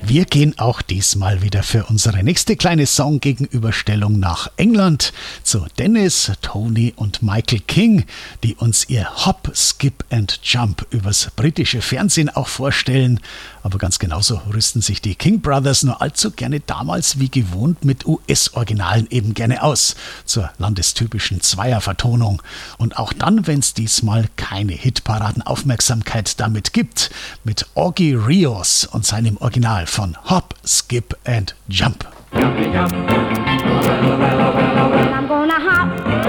Wir gehen auch diesmal wieder für unsere nächste kleine Songgegenüberstellung nach England zu Dennis, Tony und Michael King, die uns ihr Hop, Skip and Jump übers britische Fernsehen auch vorstellen. Aber ganz genauso rüsten sich die King Brothers nur allzu gerne damals wie gewohnt mit US-Originalen eben gerne aus, zur landestypischen Zweiervertonung. Und auch dann, wenn es diesmal keine Hitparadenaufmerksamkeit damit gibt, mit Augie Rios und seinem Original von Hop, Skip and Jump. Jumpy, jump. I'm gonna hop.